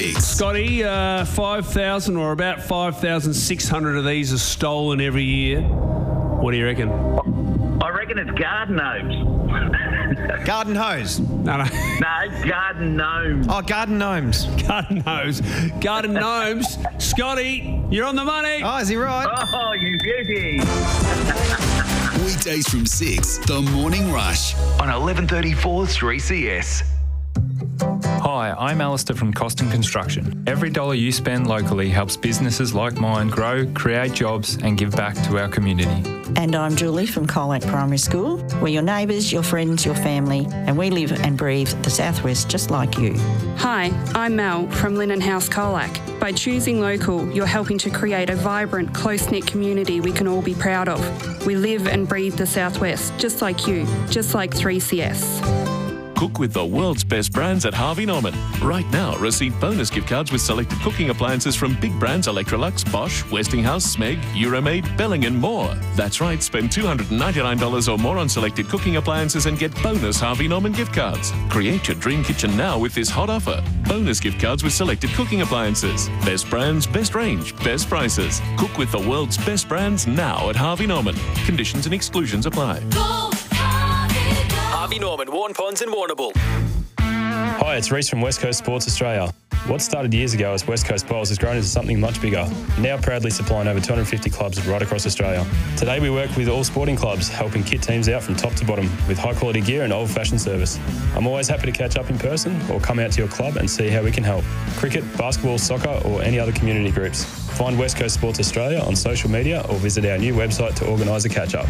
6. Scotty, 5,000 or about 5,600 of these are stolen every year. What do you reckon? I reckon it's garden gnomes. Garden hose. No. No, garden gnomes. Oh, garden gnomes. Garden hose. Garden gnomes. Scotty, you're on the money. Oh, is he right? Oh, you beauty. Weekdays from 6, The Morning Rush. On 1134 3CS. Hi, I'm Alistair from Costin Construction. Every dollar you spend locally helps businesses like mine grow, create jobs and give back to our community. And I'm Julie from Colac Primary School. We're your neighbours, your friends, your family, and we live and breathe the Southwest just like you. Hi, I'm Mel from Linen House Colac. By choosing local, you're helping to create a vibrant, close-knit community we can all be proud of. We live and breathe the Southwest just like you, just like 3CS. Cook with the world's best brands at Harvey Norman. Right now, receive bonus gift cards with selected cooking appliances from big brands Electrolux, Bosch, Westinghouse, Smeg, Euromaid, Belling and more. That's right, spend $299 or more on selected cooking appliances and get bonus Harvey Norman gift cards. Create your dream kitchen now with this hot offer. Bonus gift cards with selected cooking appliances. Best brands, best range, best prices. Cook with the world's best brands now at Harvey Norman. Conditions and exclusions apply. Harvey Norman, Warn Ponds and Warrnambool. Hi, it's Reece from West Coast Sports Australia. What started years ago as West Coast Bowls has grown into something much bigger, now proudly supplying over 250 clubs right across Australia. Today we work with all sporting clubs, helping kit teams out from top to bottom with high-quality gear and old-fashioned service. I'm always happy to catch up in person or come out to your club and see how we can help. Cricket, basketball, soccer or any other community groups. Find West Coast Sports Australia on social media or visit our new website to organise a catch-up.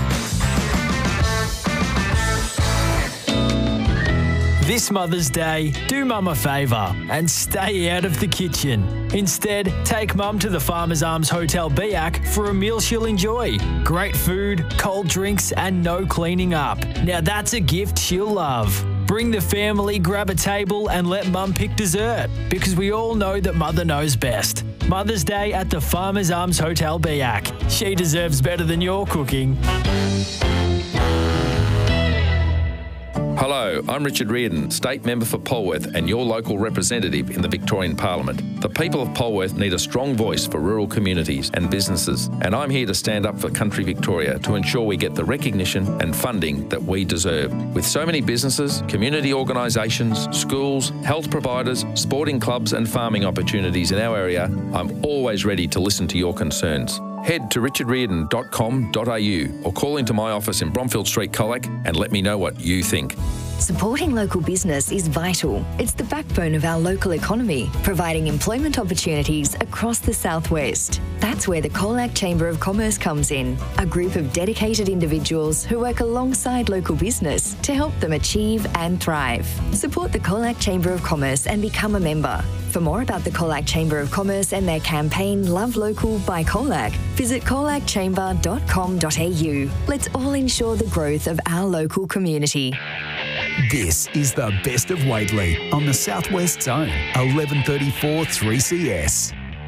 This Mother's Day, do Mum a favour and stay out of the kitchen. Instead, take Mum to the Farmers Arms Hotel Biak for a meal she'll enjoy. Great food, cold drinks and no cleaning up. Now that's a gift she'll love. Bring the family, grab a table and let Mum pick dessert, because we all know that Mother knows best. Mother's Day at the Farmers Arms Hotel Biak. She deserves better than your cooking. Hello, I'm Richard Reardon, State Member for Polwarth and your local representative in the Victorian Parliament. The people of Polwarth need a strong voice for rural communities and businesses, and I'm here to stand up for Country Victoria to ensure we get the recognition and funding that we deserve. With so many businesses, community organisations, schools, health providers, sporting clubs and farming opportunities in our area, I'm always ready to listen to your concerns. Head to richardreardon.com.au or call into my office in Bromfield Street, Colac, and let me know what you think. Supporting local business is vital. It's the backbone of our local economy, providing employment opportunities across the southwest. That's where the Colac Chamber of Commerce comes in, a group of dedicated individuals who work alongside local business to help them achieve and thrive. Support the Colac Chamber of Commerce and become a member. For more about the Colac Chamber of Commerce and their campaign Love Local by Colac, visit colacchamber.com.au. Let's all ensure the growth of our local community. This is the best of Whately on the Southwest Zone, 1134 3CS.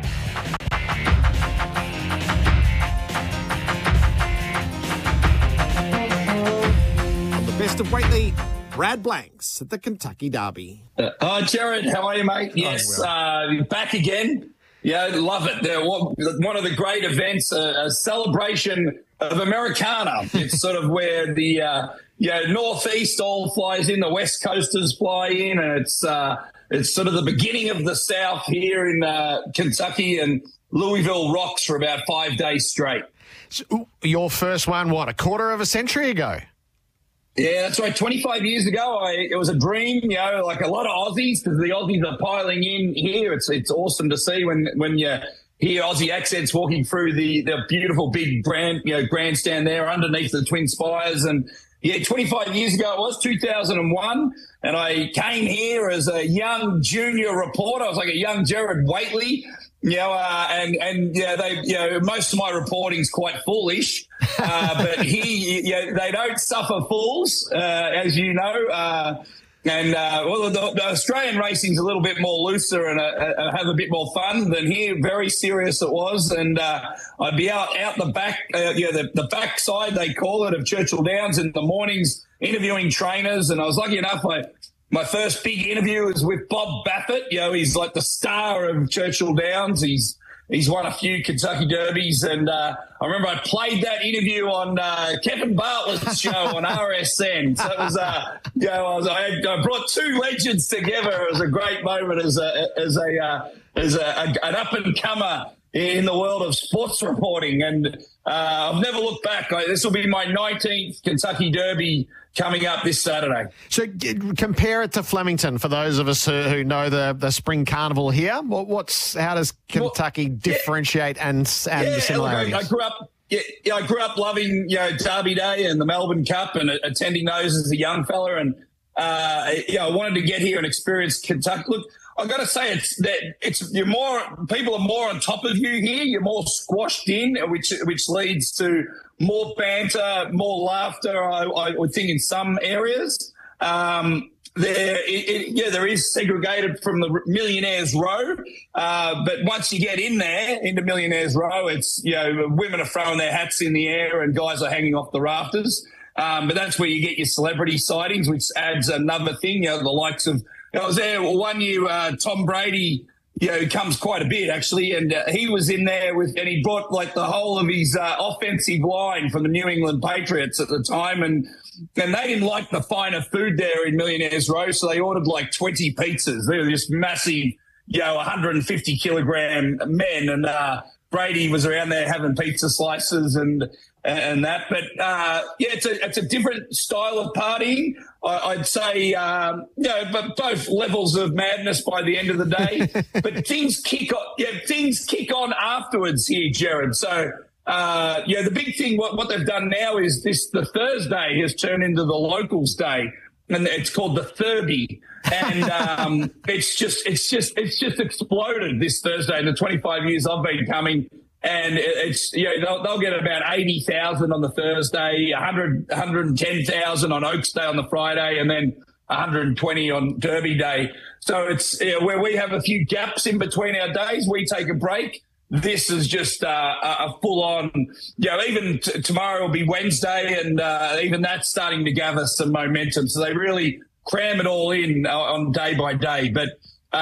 On the best of Whately, Brad Blanks at the Kentucky Derby. Hi, Jared. How are you, mate? Yes, back again. Yeah, love it. One of the great events, a celebration of Americana. It's sort of where the Northeast all flies in, the West Coasters fly in, and it's sort of the beginning of the South here in Kentucky, and Louisville rocks for about 5 days straight. So, your first one, what, a quarter of a century ago? Yeah, that's right. 25 years ago, it was a dream, like a lot of Aussies, because the Aussies are piling in here. It's awesome to see when you hear Aussie accents walking through the beautiful big grandstand there underneath the Twin Spires. And yeah, 25 years ago, it was 2001, and I came here as a young junior reporter. I was like a young Jared Whately. Most of my reporting's quite foolish, but they don't suffer fools, as you know. The Australian racing's a little bit more looser and have a bit more fun than here. Very serious it was, and I'd be out the back, the backside they call it of Churchill Downs in the mornings interviewing trainers, and I was lucky enough my first big interview was with Bob Baffert. You know, he's like the star of Churchill Downs. He's won a few Kentucky Derbies, and I remember I played that interview on Kevin Bartlett's show on RSN. So it was, I brought two legends together. It was a great moment as an up and comer in the world of sports reporting, and I've never looked back. This will be my 19th Kentucky Derby coming up this Saturday. So compare it to Flemington for those of us who know the spring carnival here. How does Kentucky differentiate and the similarities? Look, I grew up loving Derby Day and the Melbourne Cup and attending those as a young fella, and I wanted to get here and experience Kentucky. Look, I've got to say people are more on top of you here. You're more squashed in, which leads to more banter, more laughter, I would think, in some areas. There is segregated from the Millionaires Row, but once you get in there, into Millionaires Row, it's, women are throwing their hats in the air and guys are hanging off the rafters. But that's where you get your celebrity sightings, which adds another thing, the likes of, I was there one year, Tom Brady, comes quite a bit actually, and he was in there and he brought like the whole of his offensive line from the New England Patriots at the time, and they didn't like the finer food there in Millionaires Row, so they ordered like 20 pizzas. They were just massive, 150 kilogram men, and Brady was around there having pizza slices and that. But it's a different style of partying. I'd say, but both levels of madness by the end of the day. But things kick on afterwards here, Jared. So, the big thing, what they've done now is the Thursday has turned into the Locals Day, and it's called the Thurby. And it's just exploded this Thursday in the 25 years I've been coming. And it's, they'll get about 80,000 on the Thursday, 110,000 on Oaks Day on the Friday, and then 120 on Derby Day. So it's where we have a few gaps in between our days, we take a break. This is just a full-on, even tomorrow will be Wednesday, and even that's starting to gather some momentum. So they really cram it all in on day by day. But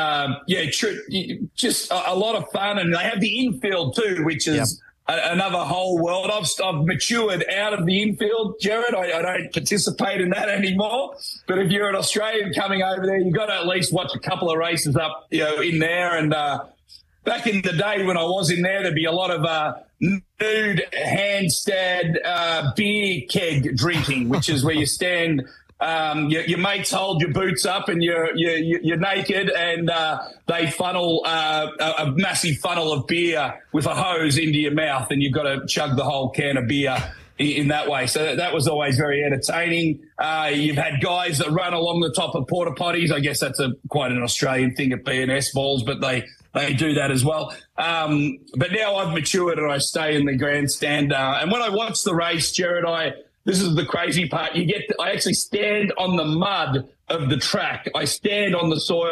just a lot of fun, and they have the infield too, which is another whole world. I've matured out of the infield, Jared. I don't participate in that anymore. But if you're an Australian coming over there, you've got to at least watch a couple of races up, in there. And back in the day when I was in there, there'd be a lot of nude handstand beer keg drinking, which is where you stand. Your mates hold your boots up and you're naked, and they funnel a massive funnel of beer with a hose into your mouth, and you've got to chug the whole can of beer in that way. So that was always very entertaining. You've had guys that run along the top of porta potties. I guess that's quite an Australian thing at B&S balls, but they do that as well. But now I've matured and I stay in the grandstand. And when I watch the race, Jared, this is the crazy part. I actually stand on the mud of the track. I stand on the soil.